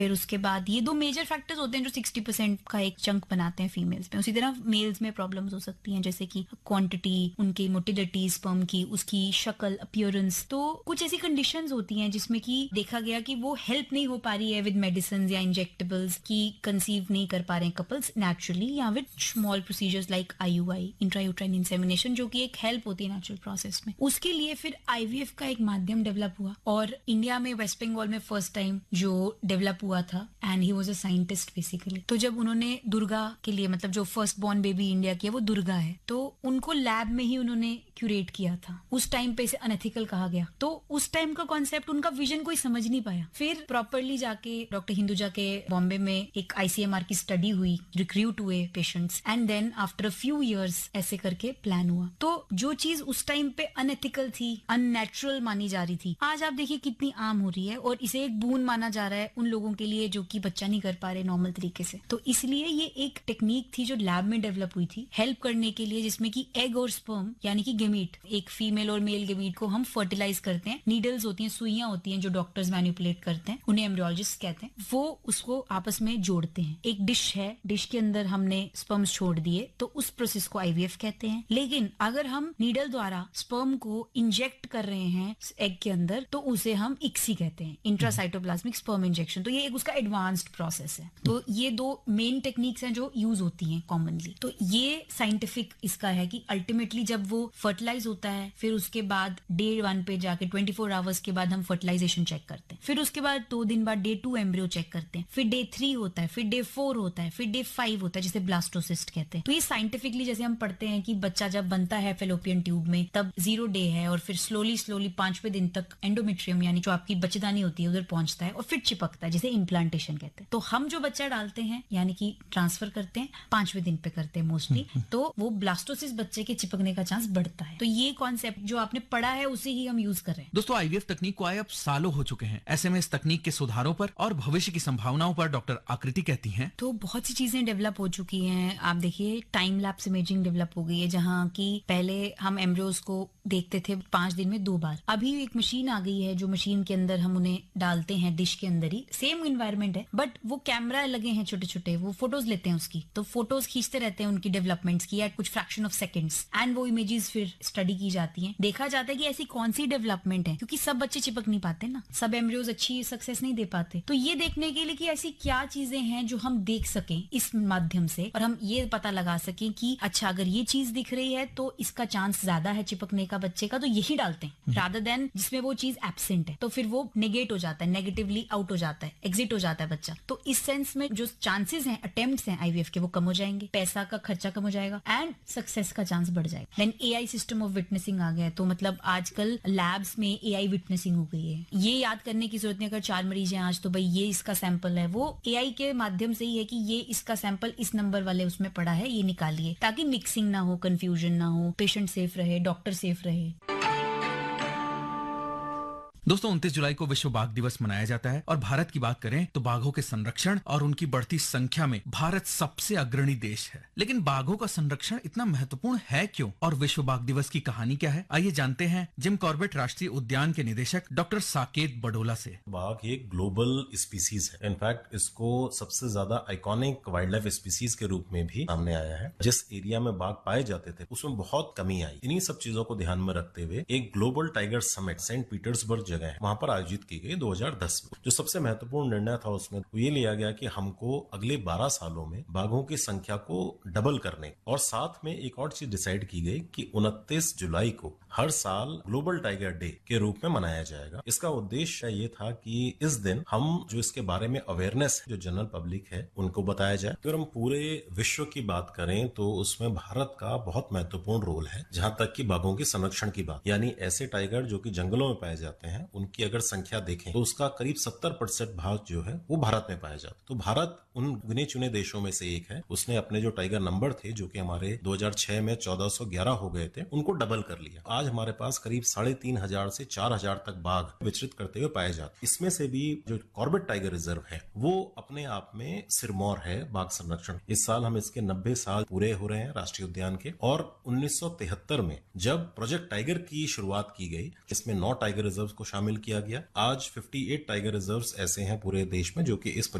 फिर उसके बाद ये 2 मेजर फैक्टर्स होते हैं जो 60% का एक चंक बनाते हैं फीमेल्स में। उसी तरह मेल्स में प्रॉब्लम्स हो सकती हैं, जैसे कि क्वांटिटी, उनकी मोटिलिटी स्पर्म की, उसकी शक्ल, अपीयरेंस। तो कुछ ऐसी कंडीशंस होती हैं जिसमें कि देखा गया कि वो हेल्प नहीं हो पा रही है विद मेडिसिन या इंजेक्टेबल्स की, कंसीव नहीं कर पा रहे हैं कपल्स नेचुरली, या with small procedures like IUI, intrauterine insemination, जो कि एक हेल्प होती है नेचुरल प्रोसेस में। उसके लिए फिर आईवीएफ का एक माध्यम डेवलप हुआ, और इंडिया में वेस्ट बंगाल में फर्स्ट टाइम जो डेवलप हुआ था, and he was a scientist basically. तो जब उन्होंने दुर्गा के लिए, मतलब जो फर्स्ट बॉर्न बेबी इंडिया की है वो दुर्गा है, तो उनको लैब में ही उन्होंने क्यूरेट किया था। उस टाइम पे इसे अनएथिकल कहा गया, तो उस टाइम का कॉन्सेप्ट, उनका विजन कोई समझ नहीं पाया। फिर प्रॉपरली जाके डॉक्टर हिंदुजा के बॉम्बे में एक आईसीएमआर की स्टडी हुई, रिक्रूट हुए patients, and then after a few years ऐसे करके प्लान हुआ। तो जो चीज उस टाइम पे अनएथिकल थी, अननेचुरल मानी जा रही थी, आज आप देखिए कितनी आम हो रही है, और इसे एक बून माना जा रहा है उन लोगों के लिए जो कि बच्चा नहीं कर पा रहे नॉर्मल तरीके से। तो इसलिए ये एक टेक्निक थी जो लैब में डेवलप हुई थी हेल्प करने के लिए, जिसमें कि एग और स्पर्म यानी कि गेमीट, एक फीमेल और मेल गेमीट को हम फर्टिलाइज करते हैं। नीडल्स होती हैं, सुइयां होती हैं जो डॉक्टर्स मैनिपुलेट करते हैं, उन्हें एम्ब्रियोलॉजिस्ट कहते हैं। वो उसको आपस में जोड़ते हैं। एक डिश है, डिश के अंदर हमने स्पर्म्स छोड़ दिए, तो उस प्रोसेस को आईवीएफ कहते हैं। लेकिन अगर हम नीडल द्वारा स्पर्म को इंजेक्ट कर रहे हैं एग के अंदर, तो उसे हम इक्सी कहते हैं, इंट्रासाइटोप्लाज्मिक स्पर्म इंजेक्शन। तो ये एक उसका एडवांस्ड प्रोसेस है। तो ये 2 मेन टेक्निक्स हैं जो यूज होती हैं कॉमनली। तो ये साइंटिफिक इसका है कि अल्टीमेटली जब वो फर्टिलाइज होता है, फिर उसके बाद डे 1 पे जाके 24 आवर्स के बाद हम फर्टिलाइजेशन चेक करते हैं। फिर उसके बाद 2 दिन बाद डे 2 एम्ब्रियो चेक करते हैं। फिर डे 3 होता है, फिर डे 4 होता है, फिर डे 5 होता है, जिसे ब्लास्टोसिस्ट कहते हैं। तो ये साइंटिफिकली जैसे हम पढ़ते हैं कि बच्चा जब बनता है फेलोपियन ट्यूब में, तब 0 डे है, और फिर स्लोली 5वें दिन तक एंडोमेट्रियम यानी जो आपकी बच्चेदानी होती है उधर पहुंचता है, और फिर चिपकता है, जिसे इम्प्लांटेशन कहते हैं। तो हम जो बच्चा डालते हैं यानी कि ट्रांसफर करते हैं, 5वें दिन पे करते हैं मोस्टली, तो वो ब्लास्टोसिस बच्चे के चिपकने का चांस बढ़ता है। तो ये कॉन्सेप्ट जो आपने पढ़ा है उसे ही हम यूज कर रहे हैं। दोस्तों, आईवीएफ तकनीक को आए अब सालों हो चुके हैं। ऐसे में इस तकनीक के सुधारों पर और भविष्य की संभावनाओं पर डॉक्टर आकृति कहती हैं। तो बहुत सी चीजें डेवलप हो चुकी हैं। आप देखिए टाइम लैप्स इमेजिंग डेवलप हो गई है, जहाँ की पहले हम एम्ब्रियोज को देखते थे 5 दिन में 2 बार। अभी एक मशीन आ गई है, जो मशीन के अंदर हम उन्हें डालते हैं डिश के अंदर ही, सेम एनवायरनमेंट है, बट वो कैमरा लगे हैं छोटे छोटे, वो फोटोज लेते हैं उसकी, तो फोटोज खींचते रहते हैं उनकी डेवलपमेंट्स की एट कुछ फ्रैक्शन ऑफ सेकंड्स, एंड वो इमेजेस फिर स्टडी की जाती हैं। देखा जाता है कि ऐसी कौन सी डेवलपमेंट है, क्योंकि सब बच्चे चिपक नहीं पाते ना, सब एम्ब्रियोज अच्छी सक्सेस नहीं दे पाते। तो ये देखने के लिए कि ऐसी क्या चीजें हैं जो हम देख सकें इस माध्यम से, और हम ये पता लगा सकें कि अच्छा अगर ये चीज दिख रही है तो इसका चांस ज्यादा है चिपकने का बच्चे का, तो यही डालते हैं, रादर देन जिसमें वो चीज एब्सेंट है, तो फिर वो नेगेट हो जाता है, नेगेटिवली आउट हो जाता है, एग्जिट हो जाता है बच्चा। तो इस सेंस में जो चांसेस हैं, अटेम्प्ट्स हैं आईवीएफ के, वो कम हो जाएंगे, पैसा का खर्चा कम हो जाएगा, एंड सक्सेस का चांस बढ़ जाएगा। Then AI system of witnessing आ गया है, तो मतलब आजकल लैब्स में एआई विटनेसिंग हो गई है। ये याद करने की जरूरत नहीं, अगर 4 मरीज हैं आज, तो भाई ये इसका सैंपल है, वो एआई के माध्यम से ही है कि ये इसका सैंपल इस नंबर वाले उसमें पड़ा है, ये निकालिए, ताकि मिक्सिंग ना हो, कंफ्यूजन ना हो, पेशेंट सेफ रहे, डॉक्टर सेफ रहे। दोस्तों, 29 जुलाई को विश्व बाघ दिवस मनाया जाता है, और भारत की बात करें तो बाघों के संरक्षण और उनकी बढ़ती संख्या में भारत सबसे अग्रणी देश है। लेकिन बाघों का संरक्षण इतना महत्वपूर्ण है क्यों, और विश्व बाघ दिवस की कहानी क्या है, आइए जानते हैं जिम कॉर्बेट राष्ट्रीय उद्यान के निदेशक डॉक्टर साकेत बडोला से। बाघ एक ग्लोबल स्पीसीज है। इनफैक्ट इसको सबसे ज्यादा आइकॉनिक वाइल्ड लाइफ स्पीसीज के रूप में भी सामने आया है। जिस एरिया में बाघ पाए जाते थे उसमें बहुत कमी आई। इन्हीं सब चीजों को ध्यान में रखते हुए एक global tiger summit Saint Petersburg जगह है, वहां पर आयोजित की गई 2010 में। जो सबसे महत्वपूर्ण निर्णय था उसमें वो ये लिया गया कि हमको अगले 12 सालों में बाघों की संख्या को डबल करने, और साथ में एक और चीज डिसाइड की गई कि 29 जुलाई को हर साल ग्लोबल टाइगर डे के रूप में मनाया जाएगा। इसका उद्देश्य ये था कि इस दिन हम जो इसके बारे में अवेयरनेस जो जनरल पब्लिक है उनको बताया जाए। अगर हम पूरे विश्व की बात करें तो उसमें भारत का बहुत महत्वपूर्ण रोल है, जहां तक कि बाघों के संरक्षण की बात, यानी ऐसे टाइगर जो कि जंगलों में पाए जाते हैं उनकी अगर संख्या देखें तो उसका करीब 70% भाग जो है वो भारत में पाया जाता है। तो भारत उन गिने चुने देशों में से एक है, उसने अपने जो टाइगर नंबर थे जो कि हमारे 2006 में 1411 हो गए थे, उनको डबल कर लिया। आज हमारे पास करीब 3500 से 4000 तक बाघ विचरित करते हुए पाए जाते। इसमें से भी जो कॉर्बेट टाइगर रिजर्व है वो अपने आप में सिरमौर है बाघ संरक्षण। इस साल हम इसके 90 साल पूरे हो रहे हैं राष्ट्रीय उद्यान के, और 1973 में जब प्रोजेक्ट टाइगर की शुरुआत की गई, इसमें 9 टाइगर रिजर्व को शामिल किया गया। आज 58 टाइगर रिजर्व्स ऐसे हैं पूरे देश में जो कि इस